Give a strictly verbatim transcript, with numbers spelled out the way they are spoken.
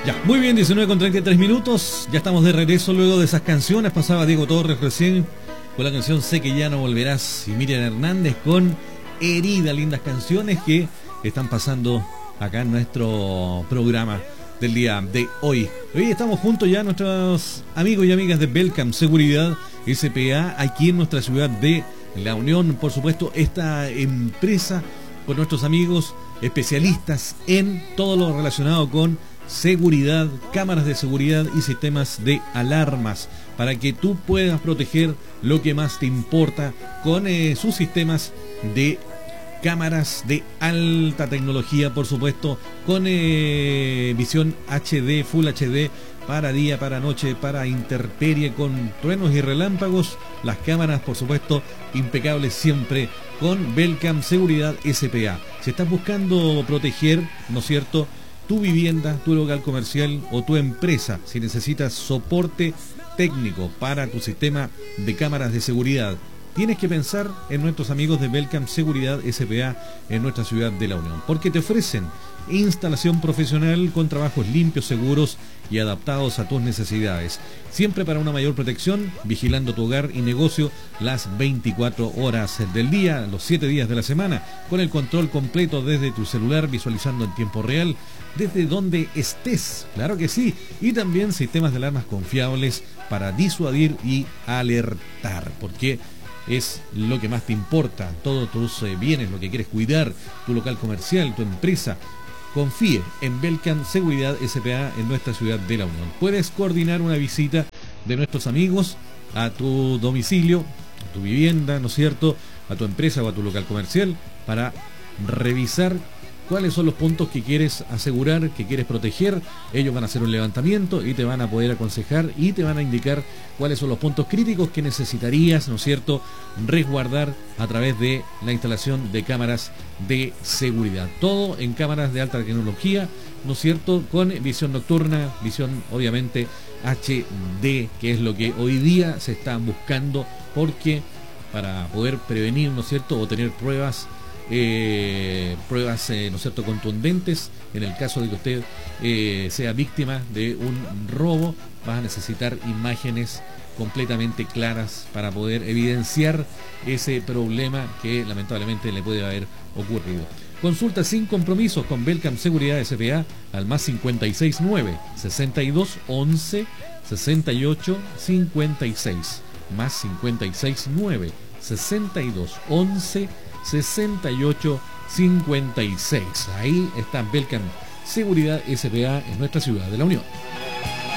Ya, muy bien, diecinueve con treinta y tres minutos. Ya estamos de regreso luego de esas canciones. Pasaba Diego Torres recién con la canción Sé que ya no volverás. Y Miriam Hernández con Herida. Lindas canciones que están pasando acá en nuestro programa del día de hoy. Hoy estamos juntos ya nuestros amigos y amigas de Belcam Seguridad S P A aquí en nuestra ciudad de La Unión. Por supuesto, esta empresa con nuestros amigos especialistas en todo lo relacionado con seguridad, cámaras de seguridad y sistemas de alarmas para que tú puedas proteger lo que más te importa con eh, sus sistemas de cámaras de alta tecnología, por supuesto, con eh, visión H D, Full H D, para día, para noche, para intemperie, con truenos y relámpagos. Las cámaras, por supuesto, impecables siempre con Belcam Seguridad S P A. Si estás buscando proteger, ¿no es cierto?, tu vivienda, tu local comercial o tu empresa, si necesitas soporte técnico para tu sistema de cámaras de seguridad, tienes que pensar en nuestros amigos de Belcam Seguridad S P A en nuestra ciudad de La Unión, porque te ofrecen instalación profesional con trabajos limpios, seguros y adaptados a tus necesidades, siempre para una mayor protección, vigilando tu hogar y negocio las veinticuatro horas del día, los siete días de la semana, con el control completo desde tu celular, visualizando en tiempo real desde donde estés, claro que sí, y también sistemas de alarmas confiables para disuadir y alertar, porque es lo que más te importa, todos tus eh, bienes, lo que quieres cuidar, tu local comercial, tu empresa. Confíe en Belcam Seguridad S P A en nuestra ciudad de La Unión. Puedes coordinar una visita de nuestros amigos a tu domicilio, a tu vivienda, ¿no es cierto?, a tu empresa o a tu local comercial para revisar cuáles son los puntos que quieres asegurar, que quieres proteger. Ellos van a hacer un levantamiento y te van a poder aconsejar y te van a indicar cuáles son los puntos críticos que necesitarías, ¿no es cierto?, resguardar a través de la instalación de cámaras de seguridad. Todo en cámaras de alta tecnología, ¿no es cierto?, con visión nocturna, visión obviamente H D, que es lo que hoy día se está buscando, porque para poder prevenir, ¿no es cierto?, o tener pruebas Eh, pruebas, eh, ¿no es cierto?, contundentes en el caso de que usted eh, sea víctima de un robo, vas a necesitar imágenes completamente claras para poder evidenciar ese problema que lamentablemente le puede haber ocurrido. Consulta sin compromisos con Belcam Seguridad S P A al más cincuenta y seis nueve, sesenta y dos once, sesenta y ocho cincuenta y seis, más cincuenta y seis nueve, sesenta y dos once, sesenta y ocho cincuenta y seis. Ahí está Belcam Seguridad S P A en nuestra ciudad de La Unión.